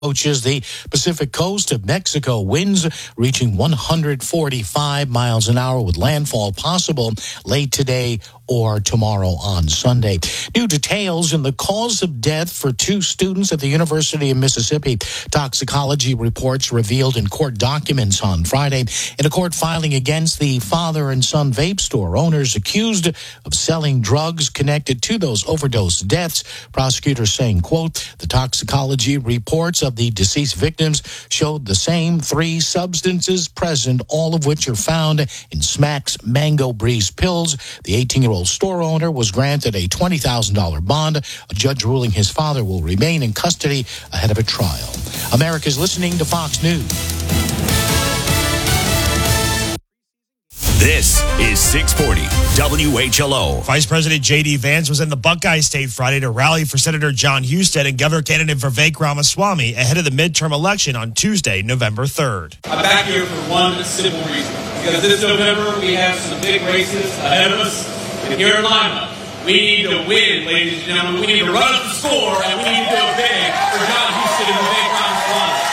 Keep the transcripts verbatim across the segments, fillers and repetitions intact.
approaches the Pacific coast of Mexico, winds reaching one hundred forty-five miles an hour with landfall possible late today or tomorrow on Sunday. New details in the cause of death for two students at the University of Mississippi. Toxicology reports revealed in court documents on Friday in a court filing against the father and son vape store owners accused of selling drugs connected to those overdose deaths. Prosecutors saying, quote, the toxicology reports of the deceased victims showed the same three substances present, all of which are found in Smack's Mango Breeze pills. The eighteen-year-old store owner was granted a twenty thousand dollars bond. A judge ruling his father will remain in custody ahead of a trial. America's listening to Fox News. This is six forty W H L O. Vice President J D. Vance was in the Buckeye State Friday to rally for Senator John Husted and governor candidate Vivek Ramaswamy ahead of the midterm election on Tuesday, November third. I'm back here for one simple reason. Because this November, we have some big races ahead of us. And here in Lima, we need to win, ladies and gentlemen. We need to run up the score, and we need to do it big for John Husted and Vivek Ramaswamy.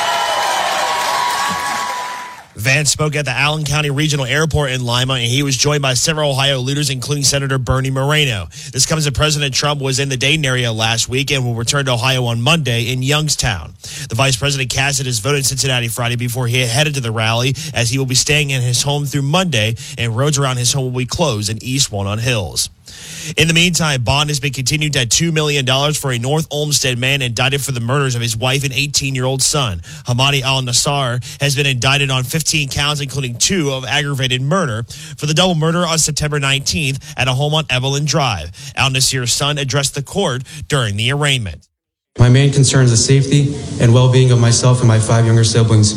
Vance spoke at the Allen County Regional Airport in Lima, and he was joined by several Ohio leaders, including Senator Bernie Moreno. This comes as President Trump was in the Dayton area last week and will return to Ohio on Monday in Youngstown. The vice president casted his vote in Cincinnati Friday before he headed to the rally, as he will be staying in his home through Monday, and roads around his home will be closed in East Walnut Hills. In the meantime, bond has been continued at two million dollars for a North Olmsted man indicted for the murders of his wife and eighteen-year-old son. Hamadi al-Nassar has been indicted on fifteen counts, including two of aggravated murder, for the double murder on September nineteenth at a home on Evelyn Drive. Al-Nassar's son addressed the court during the arraignment. My main concern is the safety and well-being of myself and my five younger siblings.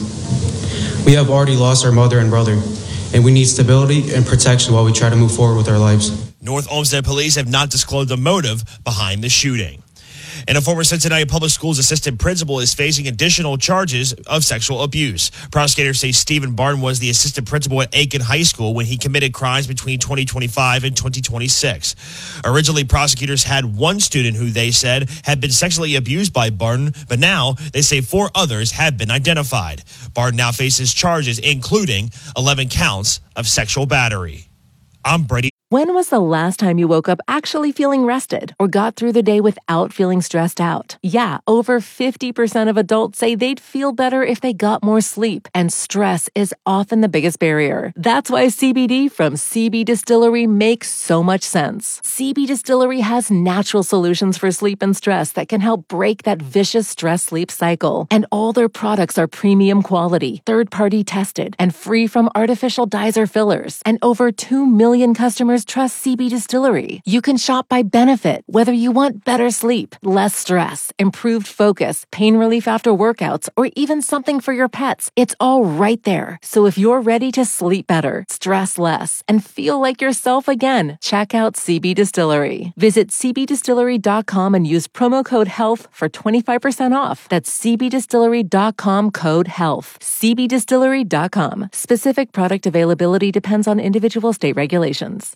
We have already lost our mother and brother, and we need stability and protection while we try to move forward with our lives. North Olmsted police have not disclosed the motive behind the shooting. And a former Cincinnati Public Schools assistant principal is facing additional charges of sexual abuse. Prosecutors say Stephen Barton was the assistant principal at Aiken High School when he committed crimes between twenty twenty-five and twenty twenty-six. Originally, prosecutors had one student who they said had been sexually abused by Barton, but now they say four others have been identified. Barton now faces charges, including eleven counts of sexual battery. I'm Brady. When was the last time you woke up actually feeling rested or got through the day without feeling stressed out? Yeah, over fifty percent of adults say they'd feel better if they got more sleep, and stress is often the biggest barrier. That's why C B D from C B Distillery makes so much sense. C B Distillery has natural solutions for sleep and stress that can help break that vicious stress-sleep cycle. And all their products are premium quality, third-party tested, and free from artificial dyes or fillers. And over two million customers trust C B Distillery. You can shop by benefit, whether you want better sleep, less stress, improved focus, pain relief after workouts, or even something for your pets. It's all right there. So if you're ready to sleep better, stress less, and feel like yourself again, check out C B Distillery. Visit c b distillery dot com and use promo code HEALTH for twenty-five percent off. That's c b distillery dot com code HEALTH. c b distillery dot com. Specific product availability depends on individual state regulations.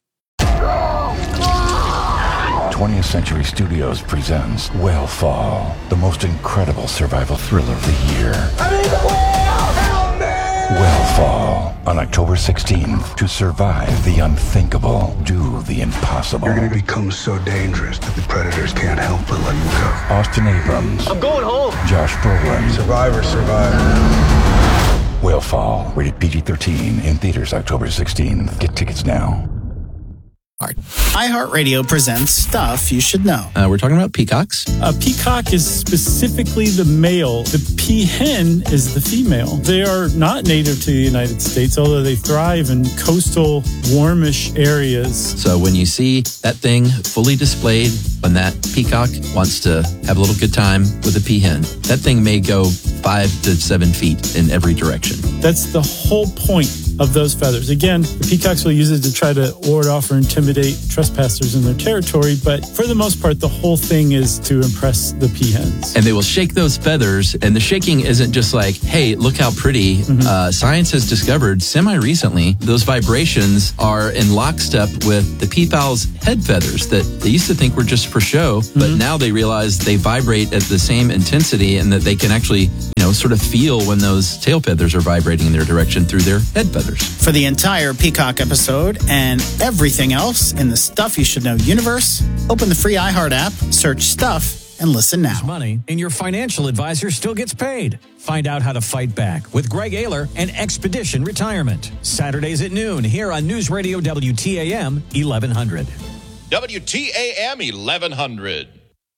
twentieth Century Studios presents Whale-Fall, the most incredible survival thriller of the year. I need the whale! Help me! Whale-Fall, on October sixteenth. To survive the unthinkable, do the impossible. You're gonna become so dangerous that the predators can't help but let you go. Austin Abrams. I'm going home. Josh Brolin. Survivor, survivor. Whale-Fall, rated P G thirteen, in theaters October sixteenth. Get tickets now. iHeartRadio presents Stuff You Should Know. Uh, we're talking about peacocks. A peacock is specifically the male. The peahen is the female. They are not native to the United States, although they thrive in coastal, warmish areas. So when you see that thing fully displayed, when that peacock wants to have a little good time with a peahen, that thing may go five to seven feet in every direction. That's the whole point of those feathers. Again, the peacocks will use it to try to ward off or intimidate trespassers in their territory, but for the most part, the whole thing is to impress the peahens. And they will shake those feathers, and the shaking isn't just like, hey, look how pretty. Mm-hmm. Uh, science has discovered semi-recently those vibrations are in lockstep with the peafowl's head feathers that they used to think were just for show, but mm-hmm. now they realize they vibrate at the same intensity and that they can actually, you know, sort of feel when those tail feathers are vibrating in their direction through their head feathers. For the entire Peacock episode and everything else in the Stuff You Should Know universe, open the free iHeart app, search Stuff, and listen now. Money and your financial advisor still gets paid. Find out how to fight back with Greg Ayler and Expedition Retirement. Saturdays at noon here on News Radio W T A M eleven hundred. W T A M eleven hundred.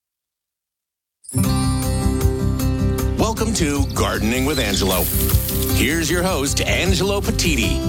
Welcome to Gardening with Angelo. Here's your host, Angelo Petiti.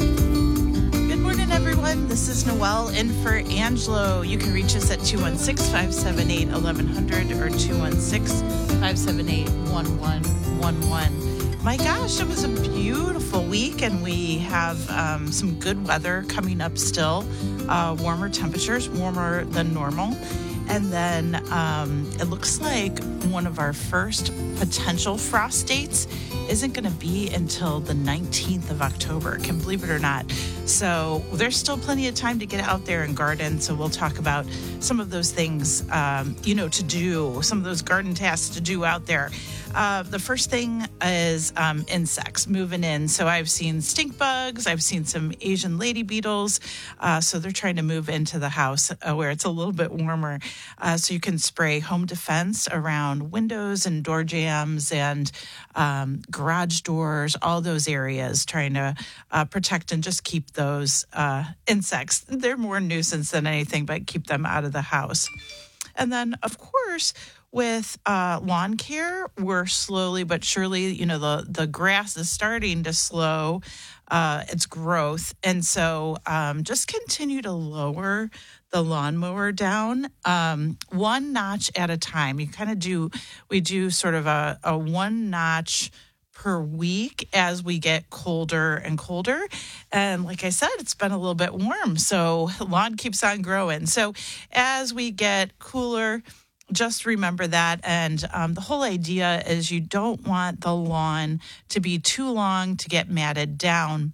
Good morning, everyone. This is Noelle in for Angelo. You can reach us at two one six, five seven eight, eleven hundred or two one six, five seven eight, one one one one. My gosh, it was a beautiful week, and we have um, some good weather coming up still. Uh, warmer temperatures, warmer than normal. And then um, it looks like one of our first potential frost dates isn't going to be until the nineteenth of October, can believe it or not. So there's still plenty of time to get out there and garden. So we'll talk about some of those things, um, you know, to do, some of those garden tasks to do out there. Uh, the first thing is um, insects moving in. So I've seen stink bugs. I've seen some Asian lady beetles. Uh, so they're trying to move into the house uh, where it's a little bit warmer. Uh, so you can spray home defense around windows and door jambs and um, garage doors, all those areas, trying to uh, protect and just keep those uh, insects. They're more nuisance than anything, but keep them out of the house. And then, of course, with uh, lawn care, we're slowly but surely, you know, the, the grass is starting to slow uh, its growth. And so um, just continue to lower the lawnmower down um, one notch at a time. You kind of do, we do sort of a, a one notch per week as we get colder and colder. And like I said, it's been a little bit warm, so lawn keeps on growing. So as we get cooler, just remember that. And um, the whole idea is you don't want the lawn to be too long to get matted down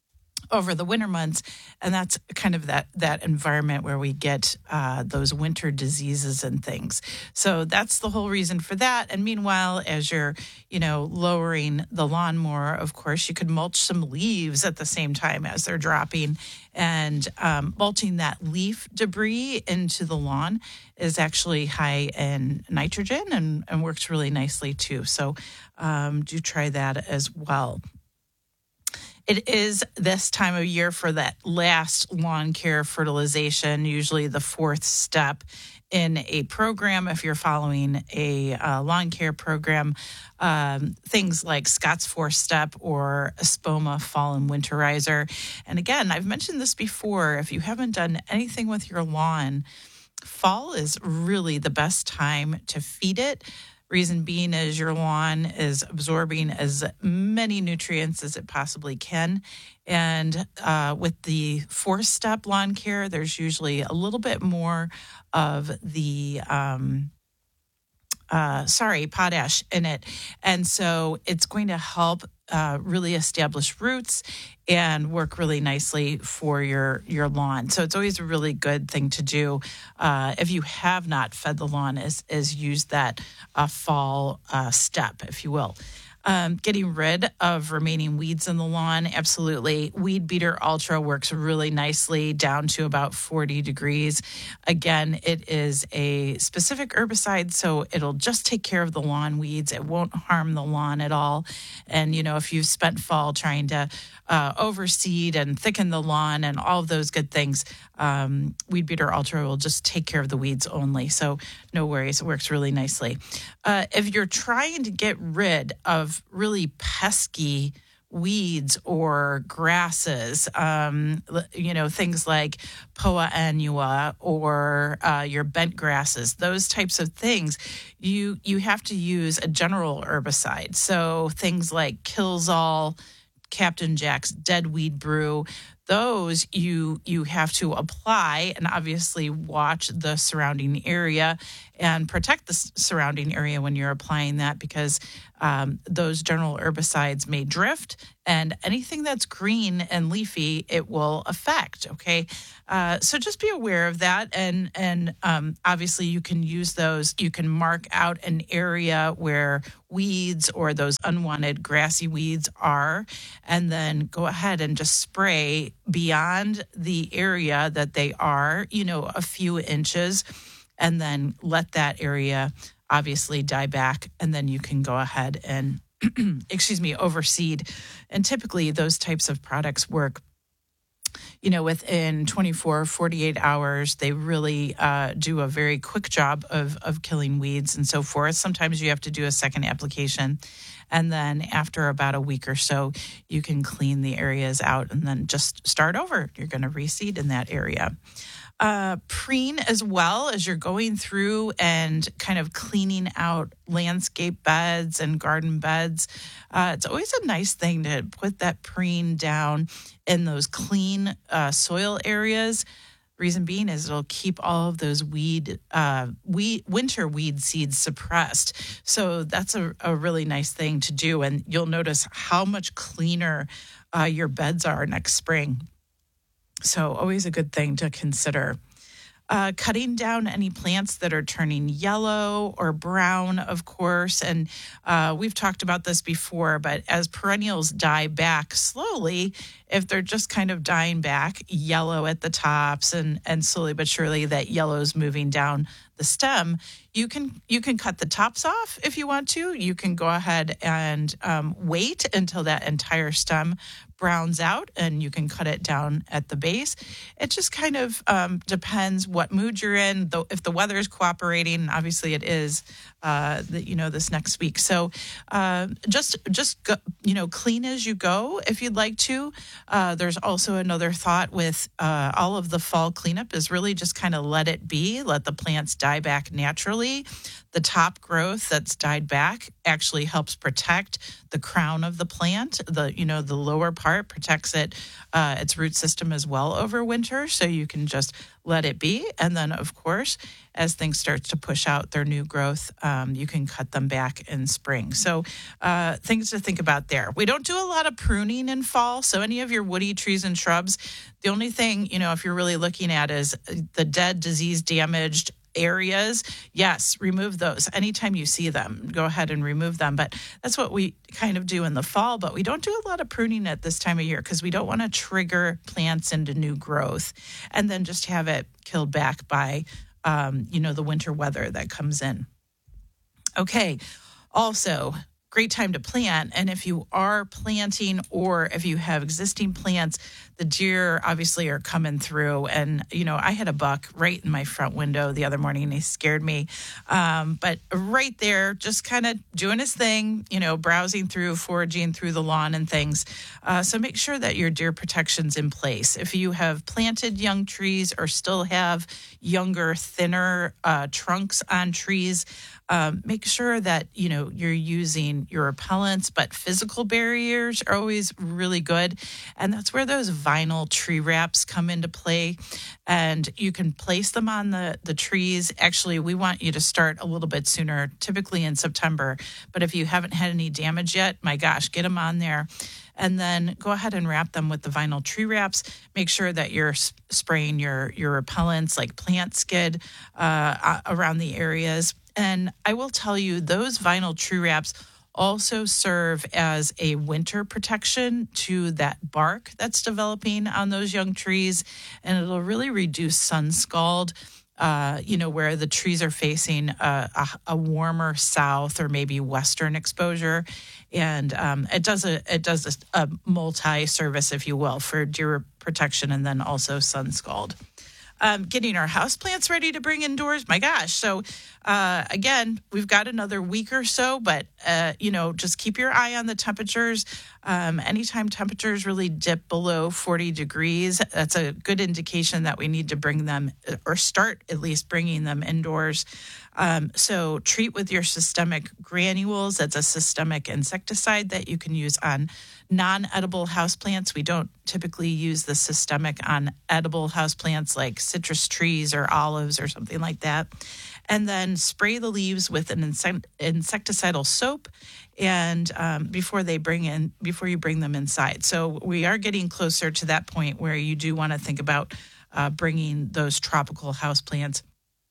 over the winter months. And that's kind of that that environment where we get uh, those winter diseases and things. So that's the whole reason for that. And meanwhile, as you're, you know, lowering the lawnmower, of course, you could mulch some leaves at the same time as they're dropping. And um, mulching that leaf debris into the lawn is actually high in nitrogen and, and works really nicely too. So um, do try that as well. It is this time of year for that last lawn care fertilization, usually the fourth step in a program. If you're following a uh, lawn care program, um, things like Scott's Four Step or Espoma Fall and Winterizer. And again, I've mentioned this before. If you haven't done anything with your lawn, fall is really the best time to feed it. Reason being is your lawn is absorbing as many nutrients as it possibly can. And uh, with the four-step lawn care, there's usually a little bit more of the, um, uh, sorry, potash in it. And so it's going to help uh, really establish roots and work really nicely for your, your lawn. So it's always a really good thing to do. Uh, if you have not fed the lawn, is, is use that uh, fall uh, step, if you will. Um, getting rid of remaining weeds in the lawn, absolutely. Weed Beater Ultra works really nicely down to about forty degrees. Again, it is a specific herbicide, so it'll just take care of the lawn weeds. It won't harm the lawn at all. And, you know, if you've spent fall trying to uh, overseed and thicken the lawn and all of those good things, um, Weed Beater Ultra will just take care of the weeds only. So no worries. It works really nicely. Uh, if you're trying to get rid of really pesky weeds or grasses, um, you know, things like Poa annua or uh, your bent grasses, those types of things, you you have to use a general herbicide. So things like Killzall, Captain Jack's Dead Weed Brew. Those you you have to apply and obviously watch the surrounding area and protect the s- surrounding area when you're applying that, because um, those general herbicides may drift, and anything that's green and leafy it will affect. Okay, uh, so just be aware of that, and and um, obviously you can use those. You can mark out an area where weeds or those unwanted grassy weeds are, and then go ahead and just spray beyond the area that they are, you know, a few inches, and then let that area obviously die back, and then you can go ahead and, excuse me, overseed. And typically those types of products work, you know, within twenty-four, forty-eight hours. They really uh, do a very quick job of, of killing weeds and so forth. Sometimes you have to do a second application. And then after about a week or so, you can clean the areas out and then just start over. You're going to reseed in that area. Uh, preen as well as you're going through and kind of cleaning out landscape beds and garden beds. Uh, it's always a nice thing to put that preen down in those clean uh, soil areas. Reason being is it'll keep all of those weed, uh, weed, winter weed seeds suppressed. So that's a, a really nice thing to do. And you'll notice how much cleaner uh, your beds are next spring. So always a good thing to consider. Uh, cutting down any plants that are turning yellow or brown, of course. And uh, we've talked about this before, but as perennials die back slowly, if they're just kind of dying back yellow at the tops and, and slowly but surely that yellow's moving down the stem, you can you can cut the tops off if you want to. You can go ahead and um, wait until that entire stem browns out, and you can cut it down at the base. It just kind of um, depends what mood you're in. Though, if the weather is cooperating, obviously it is, uh, the, you know, this next week. So uh, just just go, you know, clean as you go if you'd like to. Uh, there's also another thought with uh, all of the fall cleanup is really just kind of let it be, let the plants die back naturally. The top growth that's died back actually helps protect the crown of the plant. The, you know, the lower part protects it, uh, its root system as well over winter. So you can just let it be. And then, of course, as things start to push out their new growth, um, you can cut them back in spring. So uh, things to think about there. We don't do a lot of pruning in fall. So any of your woody trees and shrubs, the only thing, you know, if you're really looking at is the dead, disease, damaged areas, yes, remove those. Anytime you see them, go ahead and remove them. But that's what we kind of do in the fall. But we don't do a lot of pruning at this time of year because we don't want to trigger plants into new growth and then just have it killed back by, um, you know, the winter weather that comes in. Okay. Also, great time to plant. And if you are planting or if you have existing plants, the deer obviously are coming through. And, you know, I had a buck right in my front window the other morning and he scared me. Um, but right there, just kind of doing his thing, you know, browsing through, foraging through the lawn and things. Uh, so make sure that your deer protection's in place. If you have planted young trees or still have younger, thinner uh, trunks on trees, Um, make sure that, you know, you're using your repellents, but physical barriers are always really good. And that's where those vinyl tree wraps come into play. And you can place them on the, the trees. Actually, we want you to start a little bit sooner, typically in September. But if you haven't had any damage yet, my gosh, get them on there. And then go ahead and wrap them with the vinyl tree wraps. Make sure that you're spraying your, your repellents like plant skid uh, around the areas. And I will tell you, those vinyl tree wraps also serve as a winter protection to that bark that's developing on those young trees. And it'll really reduce sun scald, uh, you know, where the trees are facing a, a, a warmer south or maybe western exposure. And um, it does a it does a, a multi-service, if you will, for deer protection and then also sun scald. Um, getting our houseplants ready to bring indoors. My gosh. So, uh, again, we've got another week or so, but, uh, you know, just keep your eye on the temperatures. Um, anytime temperatures really dip below forty degrees, that's a good indication that we need to bring them or start at least bringing them indoors. Um, so treat with your systemic granules. That's a systemic insecticide that you can use on non-edible houseplants. We don't typically use the systemic on edible houseplants like citrus trees or olives or something like that. And then spray the leaves with an insect- insecticidal soap, and um, before they bring in, before you bring them inside. So we are getting closer to that point where you do want to think about uh, bringing those tropical houseplants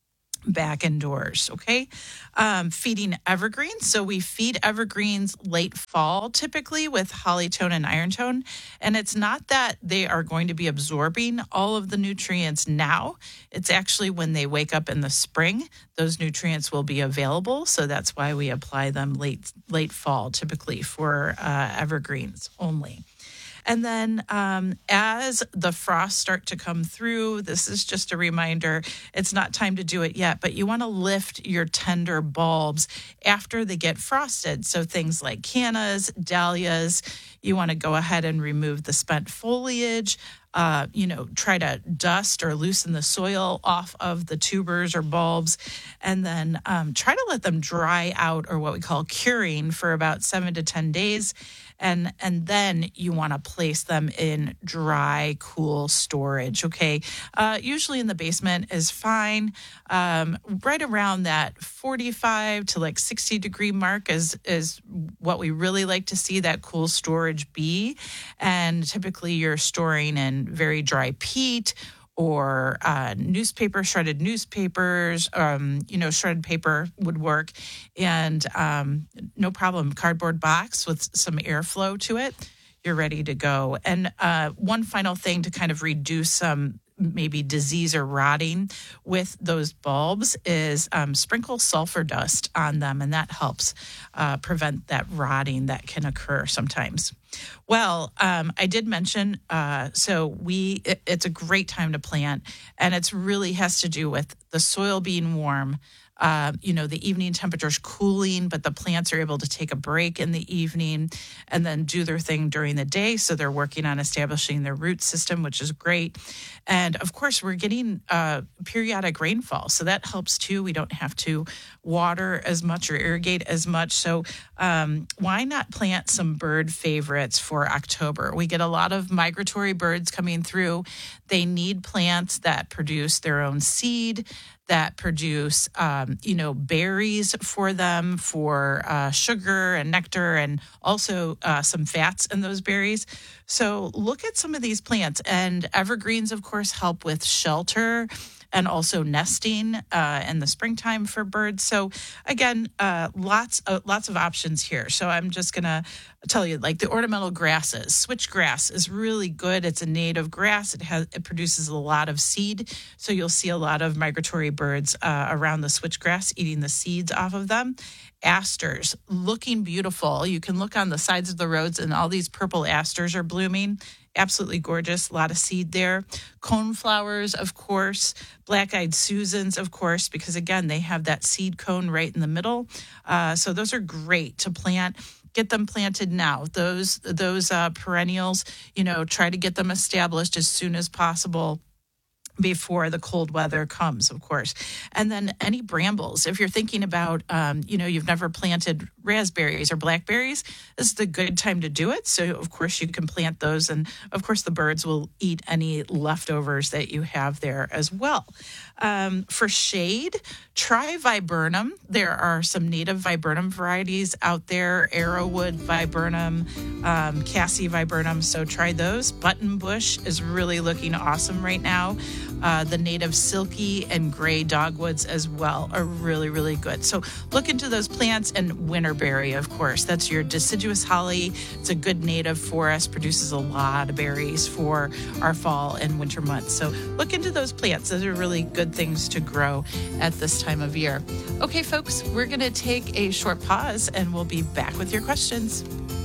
back indoors, okay? Um, feeding evergreens. So we feed evergreens late fall, typically with hollytone and irontone. And it's not that they are going to be absorbing all of the nutrients now. It's actually when they wake up in the spring, those nutrients will be available. So that's why we apply them late, late fall, typically for uh, evergreens only. And then um, as the frosts start to come through, this is just a reminder, it's not time to do it yet, but you want to lift your tender bulbs after they get frosted. So things like cannas, dahlias, you want to go ahead and remove the spent foliage, uh, you know, try to dust or loosen the soil off of the tubers or bulbs, and then um, try to let them dry out, or what we call curing, for about seven to ten days. And and then you want to place them in dry, cool storage, okay? Uh, usually in the basement is fine. Um, right around that forty-five to like sixty degree mark is, is what we really like to see that cool storage be. And typically you're storing in very dry peat, or uh, newspaper, shredded newspapers, um, you know, shredded paper would work. And um, no problem, cardboard box with some airflow to it, you're ready to go. And uh, one final thing to kind of reduce some maybe disease or rotting with those bulbs is um, sprinkle sulfur dust on them, and that helps uh, prevent that rotting that can occur sometimes. Well, um, I did mention, uh, so we it, it's a great time to plant, and it's really has to do with the soil being warm. Uh, you know, the evening temperature's cooling, but the plants are able to take a break in the evening and then do their thing during the day. So they're working on establishing their root system, which is great. And of course, we're getting uh, periodic rainfall. So that helps too. We don't have to water as much or irrigate as much. So um, why not plant some bird favorites for October? We get a lot of migratory birds coming through. They need plants that produce their own seed, that produce, um, you know, berries for them for uh, sugar and nectar, and also uh, some fats in those berries. So look at some of these plants. And evergreens, of course, help with shelter and also nesting uh, in the springtime for birds. So again, uh, lots of, lots of options here. So I'm just going to tell you, like the ornamental grasses, switchgrass is really good. It's a native grass. It has it produces a lot of seed. So you'll see a lot of migratory birds uh, around the switchgrass eating the seeds off of them. Asters, looking beautiful. You can look on the sides of the roads and all these purple asters are blooming. Absolutely gorgeous. A lot of seed there. Coneflowers, of course. Black-eyed Susans, of course, because again, they have that seed cone right in the middle. Uh, so those are great to plant. Get them planted now. Those those uh, perennials, you know, try to get them established as soon as possible before the cold weather comes, of course. And then any brambles. If you're thinking about, um, you know, you've never planted raspberries or blackberries, this is a good time to do it. So, of course, you can plant those. And, of course, the birds will eat any leftovers that you have there as well. Um, for shade, try viburnum. There are some native viburnum varieties out there, arrowwood viburnum, um, Cassie viburnum, so try those. Buttonbush is really looking awesome right now. Uh, the native silky and gray dogwoods as well are really, really good. So look into those plants. And winterberry, of course, that's your deciduous holly. It's a good native forest, produces a lot of berries for our fall and winter months. So look into those plants. Those are really good things to grow at this time of year. Okay, folks, we're going to take a short pause and we'll be back with your questions.